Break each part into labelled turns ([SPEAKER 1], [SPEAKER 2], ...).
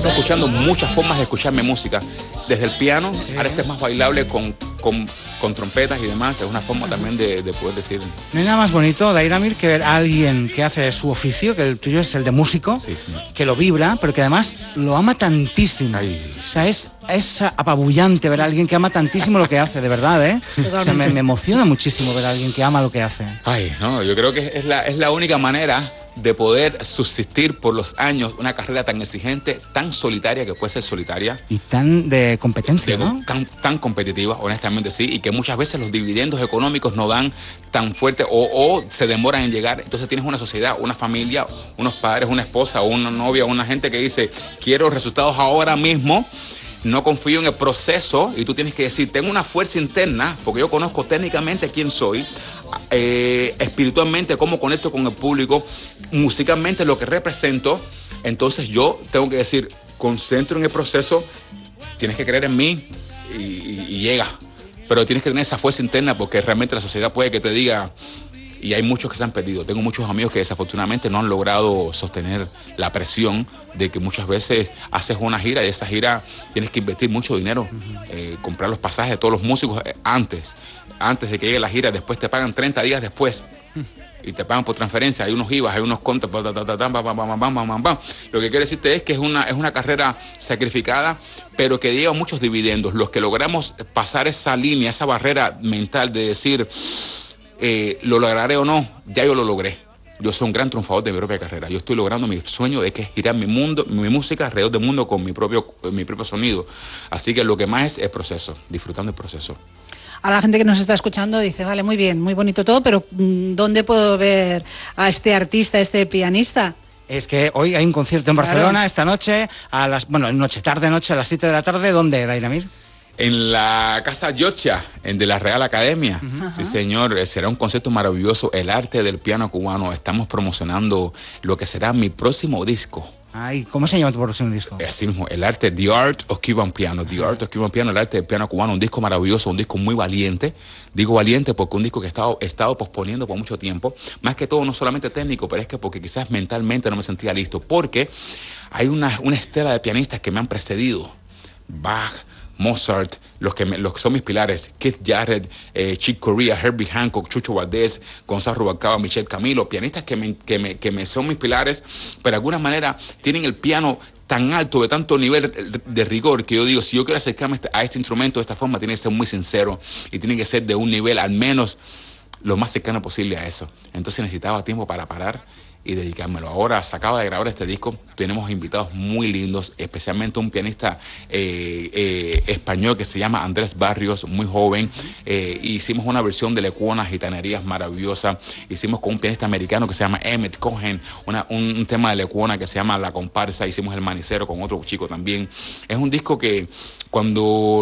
[SPEAKER 1] estado escuchando muchas formas de escuchar mi música. Desde el piano, ahora este es más bailable con trompetas y demás. Es una forma también de poder decir.
[SPEAKER 2] No hay nada más bonito, Dairamir, que ver a alguien que hace su oficio, que el tuyo es el de músico, que lo vibra, pero que además lo ama tantísimo.
[SPEAKER 1] Ay.
[SPEAKER 2] O sea, es apabullante ver a alguien que ama tantísimo lo que hace, de verdad, ¿eh? O sea, me emociona muchísimo ver a alguien que ama lo que hace.
[SPEAKER 1] Ay, no, yo creo que es la única manera de poder subsistir por los años una carrera tan exigente, tan solitaria, que puede ser solitaria.
[SPEAKER 2] Y tan de competencia, ¿no?
[SPEAKER 1] Tan competitiva, honestamente sí, y que muchas veces los dividendos económicos no dan tan fuerte o se demoran en llegar. Entonces tienes una sociedad, una familia, unos padres, una esposa, una novia, una gente que dice, quiero resultados ahora mismo. No confío en el proceso y tú tienes que decir, tengo una fuerza interna, porque yo conozco técnicamente quién soy, espiritualmente cómo conecto con el público, musicalmente lo que represento. Entonces yo tengo que decir, concentro en el proceso, tienes que creer en mí y llega. Pero tienes que tener esa fuerza interna porque realmente la sociedad puede que te diga, y hay muchos que se han perdido. Tengo muchos amigos que desafortunadamente no han logrado sostener la presión de que muchas veces haces una gira y esa gira tienes que invertir mucho dinero, comprar los pasajes de todos los músicos antes de que llegue la gira, después te pagan 30 días después y te pagan por transferencia, hay unos IVAs, hay unos contos, lo que quiero decirte es que es una carrera sacrificada, pero que lleva muchos dividendos. Los que logramos pasar esa línea, esa barrera mental de decir, lo lograré o no, ya yo lo logré. Yo soy un gran triunfador de mi propia carrera. Yo estoy logrando mi sueño de que es girar mi música alrededor del mundo con mi propio sonido. Así que lo que más es el proceso, disfrutando el proceso.
[SPEAKER 3] A la gente que nos está escuchando dice, vale, muy bien, muy bonito todo, pero ¿dónde puedo ver a este artista, a este pianista?
[SPEAKER 2] Es que hoy hay un concierto en Barcelona, esta noche, tarde a las 7 de la tarde. ¿Dónde, Dairamir?
[SPEAKER 1] En la Casa Giocha, de la Real Academia. Sí, señor, será un concierto maravilloso, el arte del piano cubano. Estamos promocionando lo que será mi próximo disco.
[SPEAKER 2] Ay, ¿cómo se llama tu próximo disco?
[SPEAKER 1] Así mismo, el arte, The Art of Cuban Piano. The Art of Cuban Piano, el arte del piano cubano, un disco maravilloso, un disco muy valiente. Digo valiente porque un disco que he estado posponiendo por mucho tiempo. Más que todo, no solamente técnico, pero es que porque quizás mentalmente no me sentía listo. Porque hay una estela de pianistas que me han precedido. Bach, Mozart, los que son mis pilares, Keith Jarrett, Chick Corea, Herbie Hancock, Chucho Valdés, Gonzalo Rubalcaba, Michel Camilo, pianistas que me son mis pilares, pero de alguna manera tienen el piano tan alto, de tanto nivel de rigor, que yo digo, si yo quiero acercarme a este instrumento de esta forma, tiene que ser muy sincero y tiene que ser de un nivel al menos lo más cercano posible a eso. Entonces necesitaba tiempo para parar y dedicármelo. Ahora se acaba de grabar este disco, tenemos invitados muy lindos, especialmente un pianista español que se llama Andrés Barrios, muy joven. Hicimos una versión de Lecuona, Gitanerías maravillosa. Hicimos con un pianista americano que se llama Emmett Cohen, un tema de Lecuona que se llama La Comparsa. Hicimos El Manicero con otro chico también. Es un disco que cuando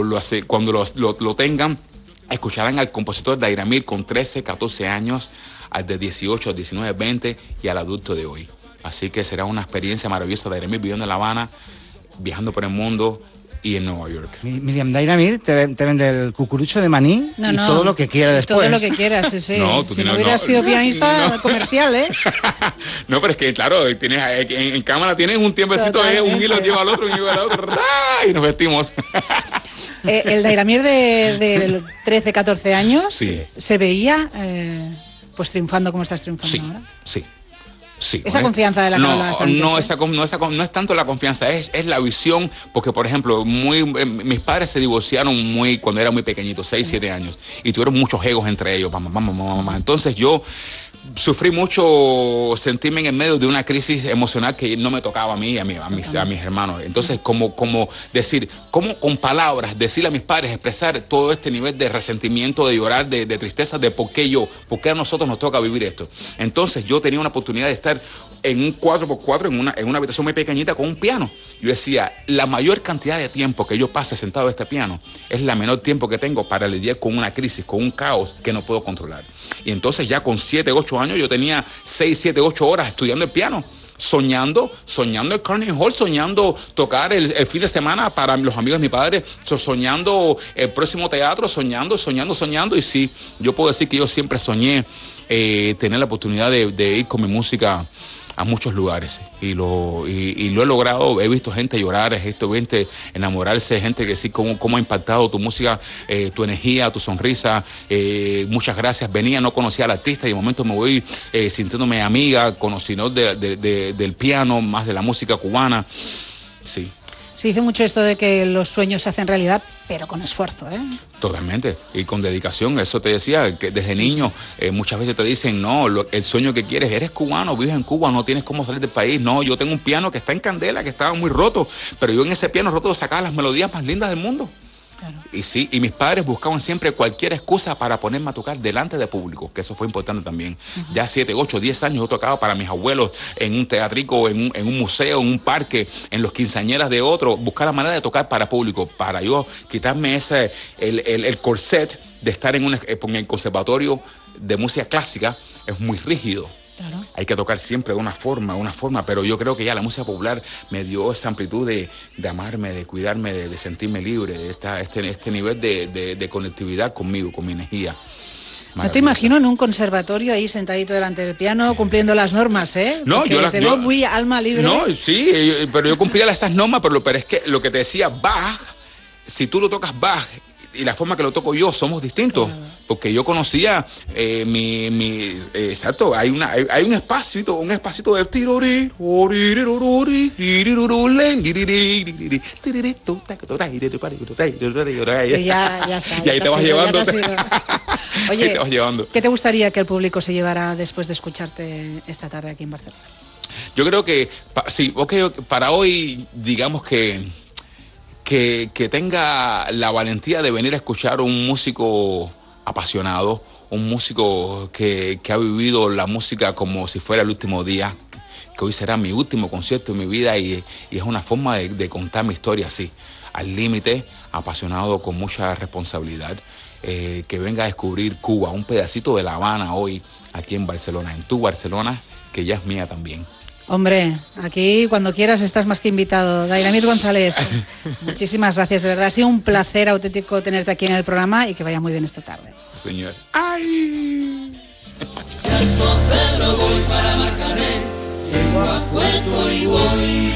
[SPEAKER 1] lo tengan, escucharán al compositor Dairamir con 13, 14 años, al de 18, al 19, 20 y al adulto de hoy. Así que será una experiencia maravillosa. Dairamir viviendo en La Habana, viajando por el mundo y en Nueva York.
[SPEAKER 2] Miriam, Dairamir te vende el cucurucho de maní y todo lo que quiera después.
[SPEAKER 3] Todo lo que quieras, sí.
[SPEAKER 1] No,
[SPEAKER 3] si no hubieras sido pianista comercial, ¿eh?
[SPEAKER 1] No, pero es que, claro, en cámara tienes un tiempecito, un hilo lleva al otro, un hilo al otro, y nos vestimos.
[SPEAKER 3] El Dairamir de 13, 14 años se veía pues triunfando como estás triunfando ahora.
[SPEAKER 1] Sí,
[SPEAKER 3] esa confianza de la que hablabas antes.
[SPEAKER 1] No es tanto la confianza, es la visión, porque por ejemplo, mis padres se divorciaron cuando era muy pequeñito, 6, 7 años, y tuvieron muchos egos entre ellos, mamá. Entonces yo sufrí mucho sentirme en el medio de una crisis emocional que no me tocaba a mí y a mis hermanos. Entonces, como con palabras, decirle a mis padres, expresar todo este nivel de resentimiento, de llorar, de tristeza, de por qué a nosotros nos toca vivir esto. Entonces, yo tenía una oportunidad de estar en un 4x4, en una habitación muy pequeñita con un piano. Yo decía, la mayor cantidad de tiempo que yo pase sentado a este piano es la menor tiempo que tengo para lidiar con una crisis, con un caos que no puedo controlar. Y entonces ya con 7, 8 años yo tenía 6, 7, 8 horas estudiando el piano, soñando el Carnegie Hall, soñando tocar el fin de semana para los amigos de mi padre, soñando el próximo teatro, soñando. Y sí, yo puedo decir que yo siempre soñé tener la oportunidad de ir con mi música a muchos lugares y lo he logrado. He visto gente llorar, he visto gente enamorarse, gente que sí, cómo ha impactado tu música, tu energía, tu sonrisa. Muchas gracias. Venía, no conocía al artista y de momento me voy sintiéndome amiga, conocedor del piano, más de la música cubana. Sí.
[SPEAKER 3] Se dice mucho esto de que los sueños se hacen realidad, pero con esfuerzo, ¿eh?
[SPEAKER 1] Totalmente, y con dedicación. Eso te decía, que desde niño muchas veces te dicen, no, el sueño que quieres, eres cubano, vives en Cuba, no tienes cómo salir del país. No, yo tengo un piano que está en candela, que estaba muy roto, pero yo en ese piano roto sacaba las melodías más lindas del mundo. Claro. Y sí, y mis padres buscaban siempre cualquier excusa para ponerme a tocar delante de público, que eso fue importante también. Ya 7, 8, 10 años yo tocaba para mis abuelos en un teatrico, en un museo, en un parque, en los quinceañeras de otro, buscar la manera de tocar para público, para yo quitarme el corset de estar en el conservatorio de música clásica. Es muy rígido. Claro. Hay que tocar siempre de una forma, pero yo creo que ya la música popular me dio esa amplitud de amarme, de cuidarme, de sentirme libre, de este nivel de conectividad conmigo, con mi energía.
[SPEAKER 3] No te imagino en un conservatorio ahí sentadito delante del piano cumpliendo las normas, ¿eh?
[SPEAKER 1] No,
[SPEAKER 3] porque yo muy alma libre.
[SPEAKER 1] No, sí, pero yo cumplía esas normas, pero es que lo que te decía, Bach, si tú lo tocas Bach y la forma que lo toco yo somos distintos, claro. Porque yo conocía exacto, hay un espacito de tirori,
[SPEAKER 3] ya está.
[SPEAKER 1] Y ahí te vas llevando.
[SPEAKER 3] Oye, te vas llevando. ¿Qué te gustaría que el público se llevara después de escucharte esta tarde aquí en Barcelona?
[SPEAKER 1] Yo creo que sí, para hoy, digamos que tenga la valentía de venir a escuchar un músico apasionado, un músico que ha vivido la música como si fuera el último día, que hoy será mi último concierto en mi vida y es una forma de contar mi historia así, al límite, apasionado, con mucha responsabilidad, que venga a descubrir Cuba, un pedacito de La Habana hoy aquí en Barcelona, en tu Barcelona, que ya es mía también.
[SPEAKER 3] Hombre, aquí cuando quieras estás más que invitado. Dairamir González, muchísimas gracias, de verdad ha sido un placer auténtico tenerte aquí en el programa y que vaya muy bien esta tarde.
[SPEAKER 1] Sí, señor. ¡Ay!
[SPEAKER 4] Voy para Marcané, llego a Puerto y voy.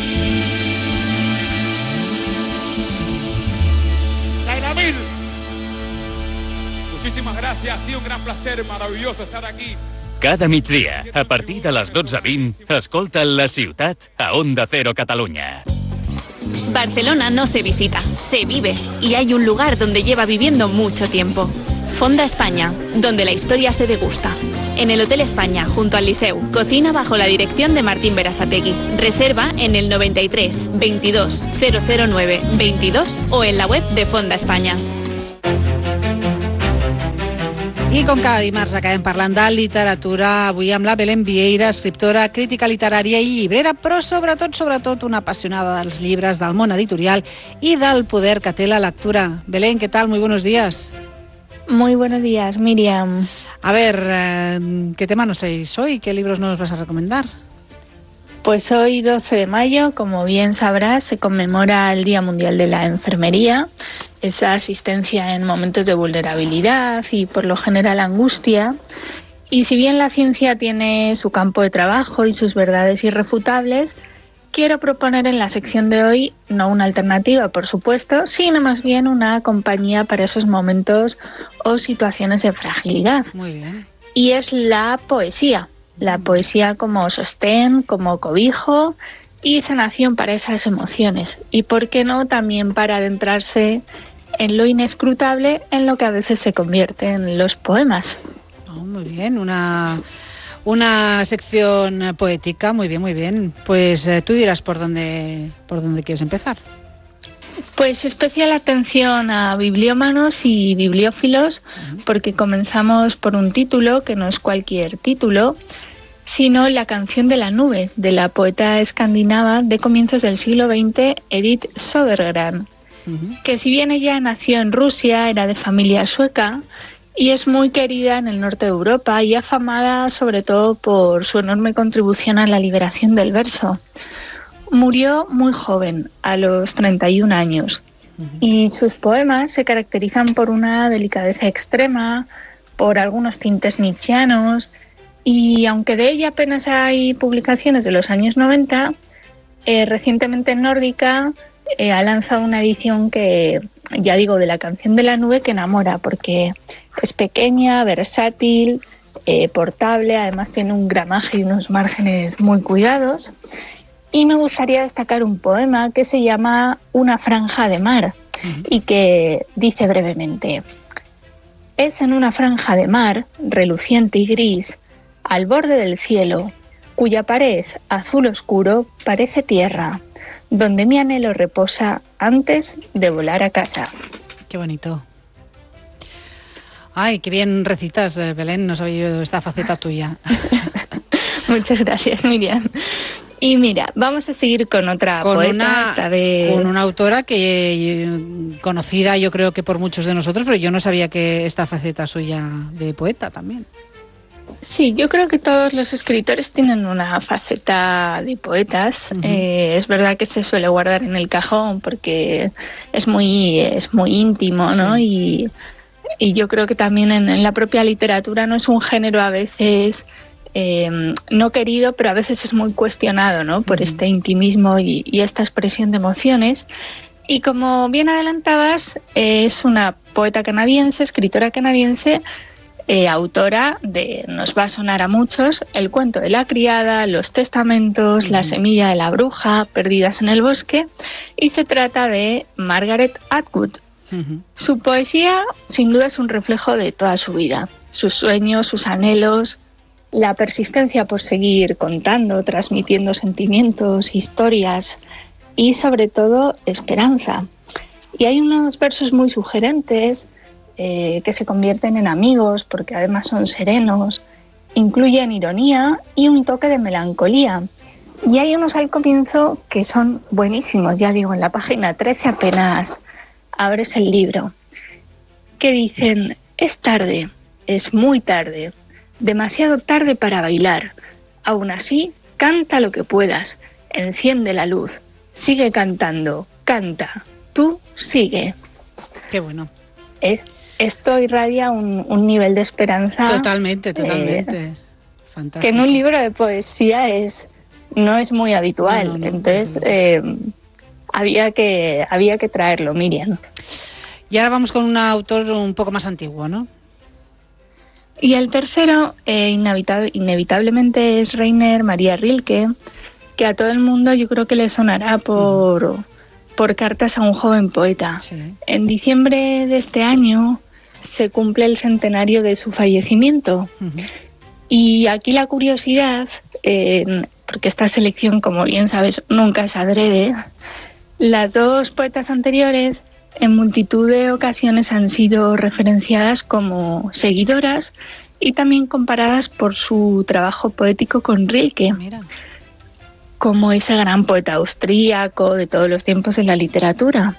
[SPEAKER 1] Dairamir, muchísimas gracias, ha sido un gran placer, maravilloso estar aquí.
[SPEAKER 5] Cada migdia, a partir de les 12:20, escolta La Ciutat a Onda Cero Catalunya.
[SPEAKER 6] Barcelona no se visita, se vive. Y hay un lugar donde lleva viviendo mucho tiempo. Fonda España, donde la historia se degusta. En el Hotel España, junto al Liceu, cocina bajo la dirección de Martín Berasategui. Reserva en el 93 22 009 22 o en la web de Fonda España.
[SPEAKER 3] I com cada dimarts acabem parlant de literatura, avui amb la Belén Vieira, escriptora, crítica literària i llibrera, però sobretot una apassionada dels llibres, del món editorial i del poder que té la lectura. Belén, ¿qué tal? Muy buenos días.
[SPEAKER 7] Muy buenos días, Miriam.
[SPEAKER 3] A ver, ¿qué tema nos traéis hoy? ¿Qué libros nos vas a recomendar?
[SPEAKER 7] Pues hoy, 12 de mayo, como bien sabrás, se conmemora el Día Mundial de la Enfermería, esa asistencia en momentos de vulnerabilidad y por lo general angustia. Y si bien la ciencia tiene su campo de trabajo y sus verdades irrefutables, quiero proponer en la sección de hoy no una alternativa, por supuesto, sino más bien una compañía para esos momentos o situaciones de fragilidad.
[SPEAKER 3] Muy bien.
[SPEAKER 7] Y es la poesía como sostén, como cobijo y sanación para esas emociones. Y por qué no también para adentrarse en lo inescrutable, en lo que a veces se convierte en los poemas.
[SPEAKER 3] Oh, muy bien, una sección poética, muy bien. Pues tú dirás por dónde quieres empezar.
[SPEAKER 7] Pues especial atención a bibliómanos y bibliófilos, porque comenzamos por un título que no es cualquier título, sino La canción de la nube, de la poeta escandinava de comienzos del siglo XX, Edith Södergran, que si bien ella nació en Rusia, era de familia sueca y es muy querida en el norte de Europa y afamada sobre todo por su enorme contribución a la liberación del verso. Murió muy joven, a los 31 años, y sus poemas se caracterizan por una delicadeza extrema, por algunos tintes nietzscheanos Y aunque de ella apenas hay publicaciones de los años 90, recientemente Nórdica ha lanzado una edición que, ya digo, de la canción de la nube, que enamora, porque es pequeña, versátil, portable, además tiene un gramaje y unos márgenes muy cuidados. Y me gustaría destacar un poema que se llama Una franja de mar y que dice brevemente: es en una franja de mar, reluciente y gris, al borde del cielo, cuya pared azul oscuro parece tierra, donde mi anhelo reposa antes de volar a casa.
[SPEAKER 3] Qué bonito. Ay, qué bien recitas, Belén, no sabía yo esta faceta tuya.
[SPEAKER 7] Muchas gracias, Miriam. Y mira, vamos a seguir con otra poeta, esta vez.
[SPEAKER 3] Con una autora que conocida yo creo que por muchos de nosotros, pero yo no sabía que esta faceta suya de poeta también.
[SPEAKER 7] Sí, yo creo que todos los escritores tienen una faceta de poetas. Es verdad que se suele guardar en el cajón porque es muy íntimo, ¿no? Sí. Y yo creo que también en la propia literatura no es un género a veces no querido, pero a veces es muy cuestionado, ¿no? Por este intimismo y esta expresión de emociones. Y como bien adelantabas, es una poeta canadiense, escritora canadiense, autora de, nos va a sonar a muchos, El cuento de la criada, Los testamentos, La semilla de la bruja, Perdidas en el bosque, y se trata de Margaret Atwood. Su poesía sin duda es un reflejo de toda su vida, sus sueños, sus anhelos, la persistencia por seguir contando, transmitiendo sentimientos, historias y sobre todo esperanza. Y hay unos versos muy sugerentes que se convierten en amigos porque además son serenos, incluyen ironía y un toque de melancolía. Y hay unos al comienzo que son buenísimos, ya digo, en la página 13 apenas abres el libro, que dicen: es tarde, es muy tarde, demasiado tarde para bailar. Aún así, canta lo que puedas, enciende la luz, sigue cantando, canta, tú sigue.
[SPEAKER 3] Qué bueno.
[SPEAKER 7] Esto irradia un nivel de esperanza.
[SPEAKER 3] Totalmente. Fantástico.
[SPEAKER 7] Que en un libro de poesía no es muy habitual. No, entonces había que traerlo, Miriam.
[SPEAKER 3] Y ahora vamos con un autor un poco más antiguo, ¿no?
[SPEAKER 7] Y el tercero, inevitablemente, es Rainer Maria Rilke, que a todo el mundo yo creo que le sonará por Cartas a un joven poeta. Sí. En diciembre de este año se cumple el centenario de su fallecimiento. Y aquí la curiosidad, porque esta selección, como bien sabes, nunca es adrede, las dos poetas anteriores en multitud de ocasiones han sido referenciadas como seguidoras y también comparadas por su trabajo poético con Rilke. Mira. Como ese gran poeta austríaco de todos los tiempos en la literatura.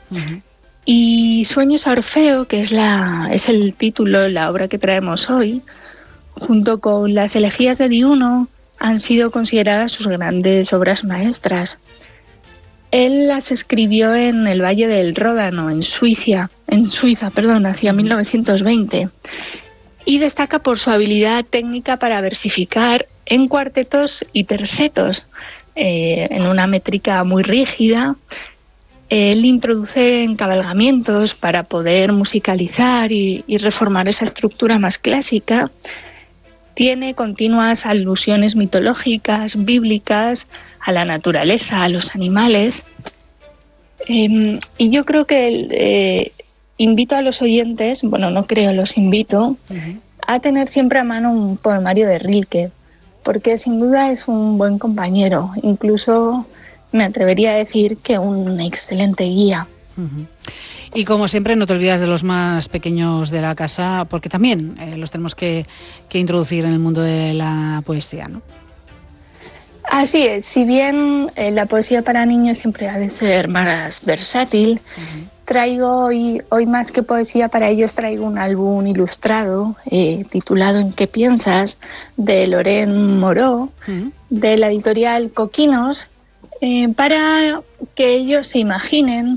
[SPEAKER 7] Y Sueños a Orfeo, que es el título, la obra que traemos hoy, junto con las Elegías de Diuno, han sido consideradas sus grandes obras maestras. Él las escribió en el Valle del Ródano, en Suiza, hacia 1920, y destaca por su habilidad técnica para versificar en cuartetos y tercetos, en una métrica muy rígida. Él introduce encabalgamientos para poder musicalizar y reformar esa estructura más clásica. Tiene continuas alusiones mitológicas, bíblicas, a la naturaleza, a los animales. Y yo creo que invito a los oyentes, los invito a tener siempre a mano un poemario de Rilke, porque sin duda es un buen compañero, incluso me atrevería a decir que un excelente guía.
[SPEAKER 3] Y como siempre, no te olvidas de los más pequeños de la casa, porque también los tenemos que introducir en el mundo de la poesía, ¿no?
[SPEAKER 7] Así es, si bien la poesía para niños siempre ha de ser más versátil, traigo hoy más que poesía para ellos, traigo un álbum ilustrado titulado ¿En qué piensas?, de Lorraine Moreau, de la editorial Coquinos, para que ellos se imaginen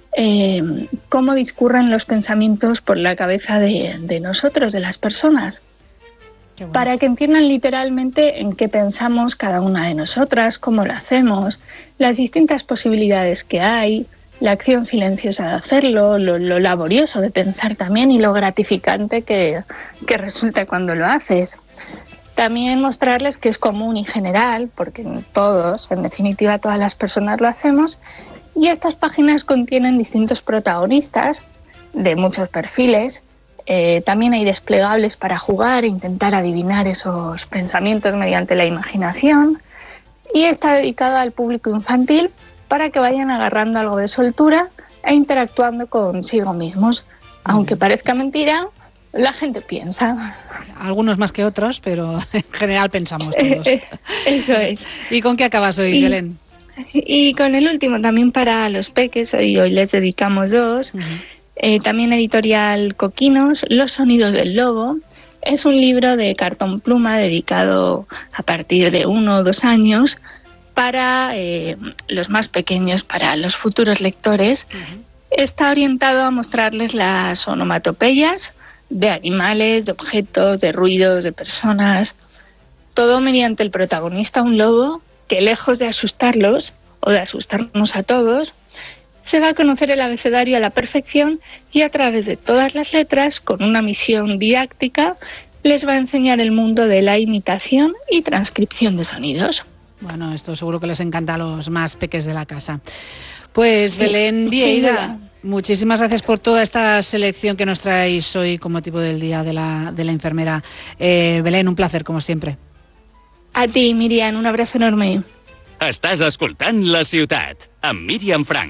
[SPEAKER 7] cómo discurren los pensamientos por la cabeza de nosotros, de las personas. para que entiendan literalmente en qué pensamos cada una de nosotras, cómo lo hacemos, las distintas posibilidades que hay, la acción silenciosa de hacerlo, lo laborioso de pensar también y lo gratificante que resulta cuando lo haces. También mostrarles que es común y general, porque todos, en definitiva todas las personas lo hacemos, y estas páginas contienen distintos protagonistas de muchos perfiles. También hay desplegables para jugar e intentar adivinar esos pensamientos mediante la imaginación, y está dedicado al público infantil para que vayan agarrando algo de soltura e interactuando consigo mismos. Aunque parezca mentira, la gente piensa.
[SPEAKER 3] Algunos más que otros, pero en general pensamos todos.
[SPEAKER 7] Eso es.
[SPEAKER 3] ¿Y con qué acabas hoy, Belén?
[SPEAKER 7] Y con el último también para los peques, hoy les dedicamos 2. También editorial Coquinos, Los sonidos del lobo. Es un libro de cartón pluma dedicado a partir de 1 o 2 años para los más pequeños, para los futuros lectores. Está orientado a mostrarles las onomatopeyas de animales, de objetos, de ruidos, de personas, todo mediante el protagonista, un lobo, que lejos de asustarlos o de asustarnos a todos, se va a conocer el abecedario a la perfección y a través de todas las letras, con una misión didáctica, les va a enseñar el mundo de la imitación y transcripción de sonidos.
[SPEAKER 3] Bueno, esto seguro que les encanta a los más peques de la casa. Pues sí, Belén Vieira, muchísimas gracias por toda esta selección que nos traéis hoy con motivo del Día de la Enfermera. Belén, un placer, como siempre.
[SPEAKER 7] A ti, Miriam, un abrazo enorme.
[SPEAKER 5] Estàs escoltant La Ciutat, amb Míriam Frank.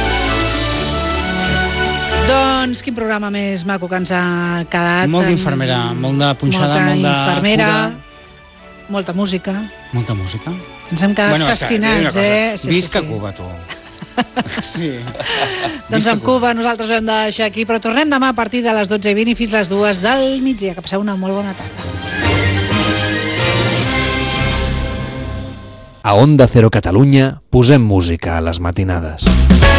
[SPEAKER 3] Doncs quin programa més maco que ens ha quedat.
[SPEAKER 2] Molt d'infermera, molt de punxada, molt de
[SPEAKER 3] infermera,
[SPEAKER 2] cura.
[SPEAKER 3] Molta música.
[SPEAKER 2] Molta música?
[SPEAKER 3] Ens hem quedat fascinats,
[SPEAKER 2] Sí, visca Cuba, tu. Sí.
[SPEAKER 3] Doncs amb Cuba nosaltres ho hem de deixar aquí, però tornem demà a partir de les 12:20 i fins les 2 del migdia. Que passeu una molt bona tarda.
[SPEAKER 8] A Onda Cero Catalunya posem música a les matinades.